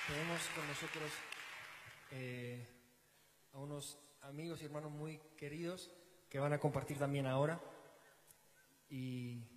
Tenemos con nosotros a unos amigos y hermanos muy queridos que van a compartir también ahora. Y